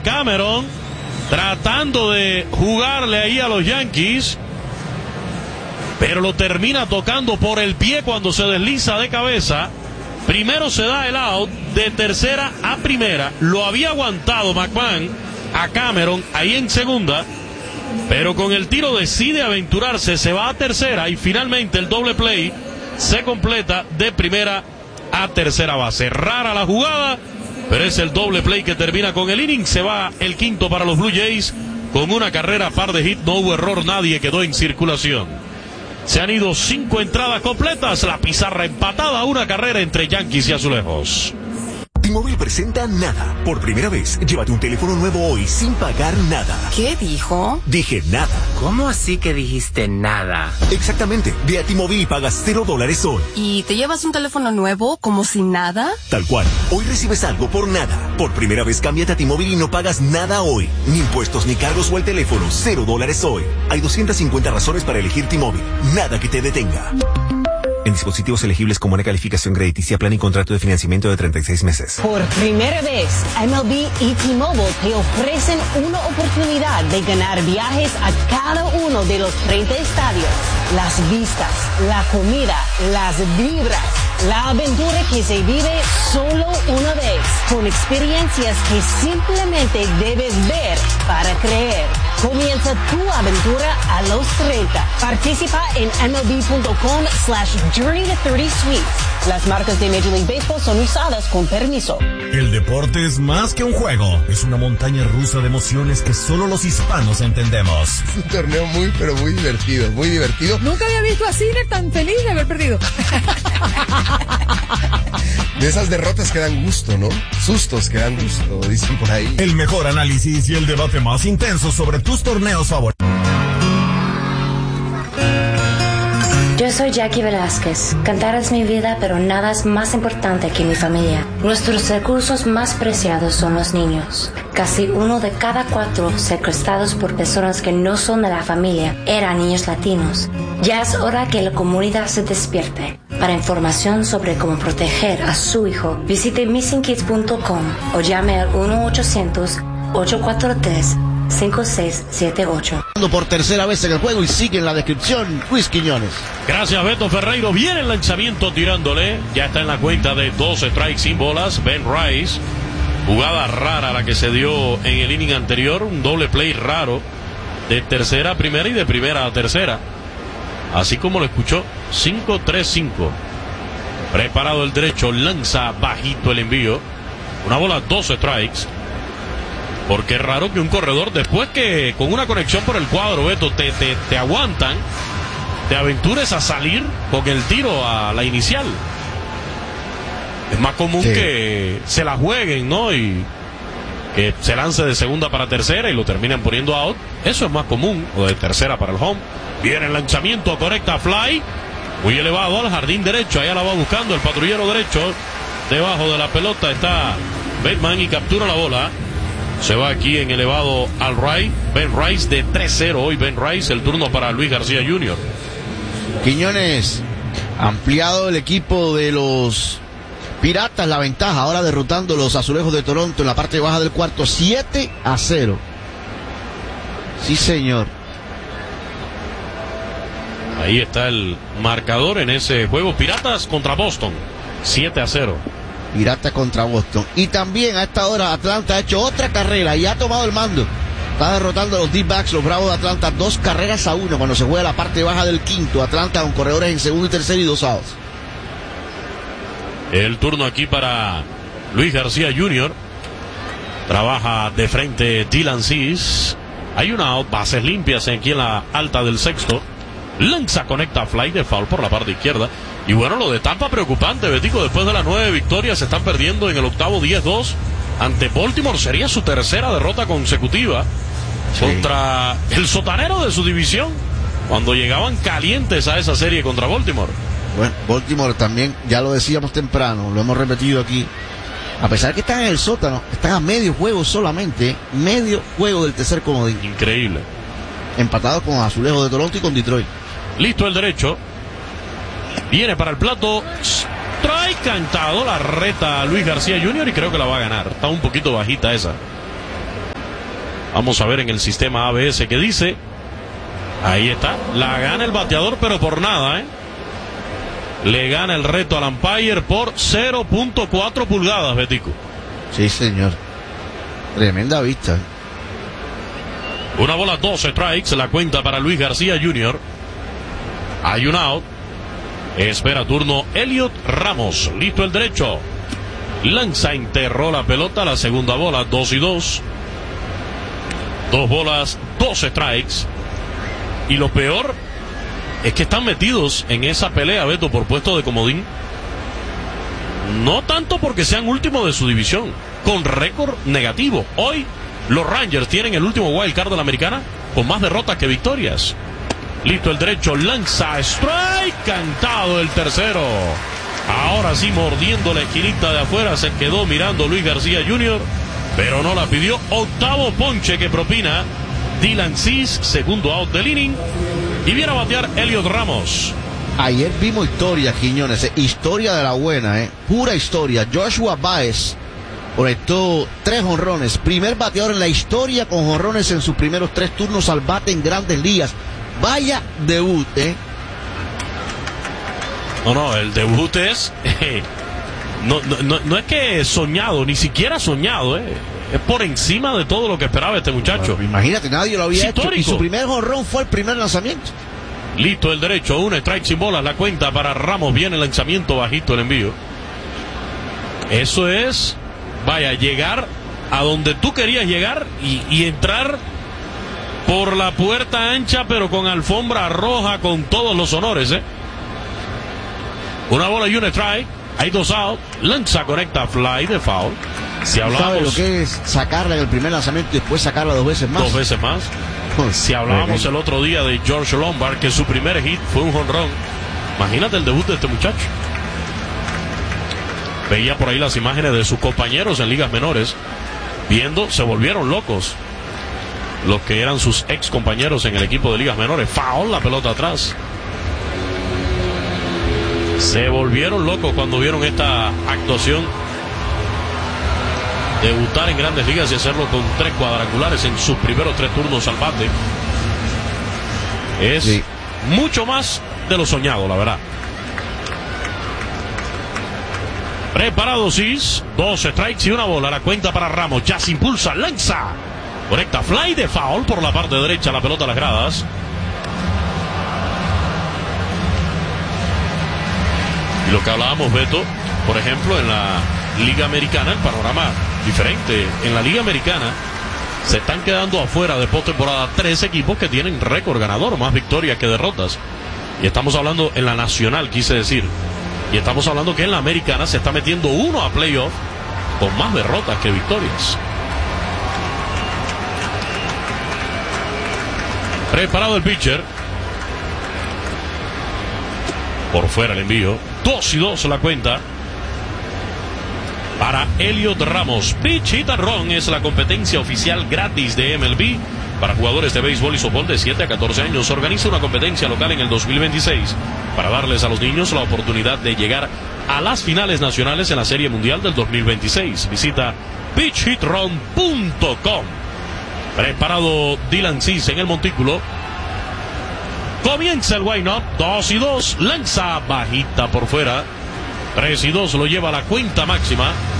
Cameron, tratando de jugarle ahí a los Yankees, pero lo termina tocando por el pie cuando se desliza de cabeza. Primero se da el out de tercera a primera. Lo había aguantado McMahon a Cameron ahí en segunda, pero con el tiro decide aventurarse, se va a tercera y finalmente el doble play se completa de primera a tercera base. Rara la jugada, pero es el doble play que termina con el inning. Se va el quinto para los Blue Jays con una carrera, par de hit, no hubo error, nadie quedó en circulación. Se han ido 5 entradas completas, la pizarra empatada, una carrera entre Yankees y Azulejos. T-Mobile presenta Nada. Por primera vez, llévate un teléfono nuevo hoy sin pagar nada. ¿Qué dijo? Dije nada. ¿Cómo así que dijiste nada? Exactamente. Ve a T-Mobile y pagas $0 hoy. ¿Y te llevas un teléfono nuevo como si nada? Tal cual. Hoy recibes algo por nada. Por primera vez, cámbiate a T-Mobile y no pagas nada hoy. Ni impuestos, ni cargos o el teléfono. $0 hoy. Hay 250 razones para elegir T-Mobile. Nada que te detenga. En dispositivos elegibles con buena calificación crediticia, plan y contrato de financiamiento de 36 meses. Por primera vez, MLB y T-Mobile te ofrecen una oportunidad de ganar viajes a cada uno de los 30 estadios. Las vistas, la comida, las vibras, la aventura que se vive solo una vez, con experiencias que simplemente debes ver para creer. Comienza tu aventura a los 30. Participa en MLB.com/Journey to 30 Suites. Las marcas de Major League Baseball son usadas con permiso. El deporte es más que un juego. Es una montaña rusa de emociones que solo los hispanos entendemos. Es un torneo muy, pero muy divertido. Muy divertido. Nunca había visto a Sinner tan feliz de haber perdido. De esas derrotas que dan gusto, ¿no? Sustos que dan gusto, dicen por ahí. El mejor análisis y el debate más intenso sobre tus torneos favoritos. Yo soy Jackie Velázquez. Cantar es mi vida, pero nada es más importante que mi familia. Nuestros recursos más preciados son los niños. Casi 1 de cada 4 secuestrados por personas que no son de la familia eran niños latinos. Ya es hora que la comunidad se despierte. Para información sobre cómo proteger a su hijo, visite missingkids.com o llame al 1-800-843-5678. Por tercera vez en el juego y sigue en la descripción Luis Quiñones. Gracias, Beto Ferreiro. Viene el lanzamiento tirándole. Ya está en la cuenta de 2 strikes sin bolas. Ben Rice. Jugada rara la que se dio en el inning anterior. Un doble play raro. De tercera a primera y de primera a tercera. Así como lo escuchó. 5-3-5. Preparado el derecho. Lanza bajito el envío. Una bola, 2 strikes. Porque es raro que un corredor, después que con una conexión por el cuadro, Beto, te aguantan, te aventures a salir con el tiro a la inicial. Es más común que se la jueguen, ¿no? Y que se lance de segunda para tercera y lo terminan poniendo out. Eso es más común, o de tercera para el home. Viene el lanzamiento, correcta fly, muy elevado al jardín derecho. Allá la va buscando el patrullero derecho. Debajo de la pelota está Bateman y captura la bola. Se va aquí en elevado al right. Ben Rice de 3-0 hoy. Ben Rice, el turno para Luis García Jr. Quiñones, ampliado el equipo de los Piratas la ventaja, ahora derrotando los Azulejos de Toronto en la parte baja del cuarto, 7-0. Sí, señor. Ahí está el marcador en ese juego. Piratas contra Boston, 7-0. Piratas contra Boston. Y también a esta hora Atlanta ha hecho otra carrera y ha tomado el mando. Está derrotando a los D-backs, los Bravos de Atlanta, 2-1 cuando se juega la parte baja del quinto. Atlanta con corredores en segundo y tercero y 2 outs. El turno aquí para Luis García Jr. Trabaja de frente Dylan Cease. Hay una out, bases limpias aquí en la alta del sexto. Lanza, conecta fly de foul por la parte izquierda. Y bueno, lo de Tampa preocupante, Betico. Después de las 9 victorias se están perdiendo en el octavo 10-2 ante Baltimore. Sería su tercera derrota consecutiva contra el sotanero de su división, cuando llegaban calientes a esa serie contra Baltimore. Bueno, Baltimore también, ya lo decíamos temprano, lo hemos repetido aquí. A pesar de que están en el sótano, están a medio juego solamente, medio juego del tercer comodín. Increíble. Empatados con Azulejos de Toronto y con Detroit. Listo el derecho. Viene para el plato. Strike cantado. La reta a Luis García Jr. y creo que la va a ganar. Está un poquito bajita esa. Vamos a ver en el sistema ABS qué dice. Ahí está. La gana el bateador, pero por nada, Le gana el reto al umpire por 0.4 pulgadas, Betico. Sí, señor. Tremenda vista. Una bola, 2 strikes. La cuenta para Luis García Jr. Hay un out. Espera turno Elliot Ramos. Listo el derecho. Lanza, enterró la pelota. La segunda bola, 2-2. 2 bolas, 2 strikes. Y lo peor es que están metidos en esa pelea, Beto, por puesto de comodín. No tanto porque sean últimos de su división, con récord negativo. Hoy los Rangers tienen el último wild card de la Americana con más derrotas que victorias. Listo el derecho, lanza, strike, cantado el tercero. Ahora sí, mordiendo la esquinita de afuera, se quedó mirando Luis García Jr., pero no la pidió. Octavo ponche que propina Dylan Cease, segundo out del inning. Y viene a batear Elliot Ramos. Ayer vimos historia, Quiñones, historia de la buena, pura historia. Joshua Baez conectó 3 jonrones, primer bateador en la historia con jonrones en sus primeros 3 turnos al bate en Grandes Ligas. Vaya debut, No, el debut es no es que soñado, ni siquiera soñado, es por encima de todo lo que esperaba este muchacho. Bueno, imagínate, nadie lo había hecho, histórico. Y su primer jonrón fue el primer lanzamiento. Listo el derecho, 1 strike sin bolas, la cuenta para Ramos. Viene el lanzamiento bajito, el envío. Eso es, vaya, llegar a donde tú querías llegar y entrar por la puerta ancha, pero con alfombra roja, con todos los honores, Una bola y un strike. Hay 2 out. Lanza, conecta, fly de foul. Si hablamos, ¿sabe lo que es sacarla en el primer lanzamiento y después sacarla 2 veces más? 2 veces más. Si hablábamos el otro día de George Lombard, que su primer hit fue un jonrón. Imagínate el debut de este muchacho. Veía por ahí las imágenes de sus compañeros en ligas menores. Viendo, se volvieron locos los que eran sus ex compañeros en el equipo de ligas menores. Foul, la pelota atrás. Se volvieron locos cuando vieron esta actuación. Debutar en Grandes Ligas y hacerlo con 3 cuadrangulares en sus primeros 3 turnos al bate. Es mucho más de lo soñado, la verdad. Preparado Cease, 2 strikes y una bola. La cuenta para Ramos. Ya se impulsa, lanza. Conecta, fly de foul por la parte derecha. La pelota a las gradas. Y lo que hablábamos, Beto, por ejemplo, en la Liga Americana, el panorama diferente. En la Liga Americana se están quedando afuera de postemporada 3 equipos que tienen récord ganador, más victorias que derrotas. Y estamos hablando en la Nacional, quise decir. Y estamos hablando que en la Americana se está metiendo uno a playoff con más derrotas que victorias. Preparado el pitcher. Por fuera el envío. 2-2 la cuenta para Elliot Ramos. Pitch Hit and Run es la competencia oficial gratis de MLB para jugadores de béisbol y softball de 7 a 14 años. Organiza una competencia local en el 2026 para darles a los niños la oportunidad de llegar a las finales nacionales en la Serie Mundial del 2026. Visita pitchhitrun.com. Preparado Dylan Cease en el montículo. Comienza el wind-up, 2-2, lanza bajita por fuera. 3-2 lo lleva a la cuenta máxima.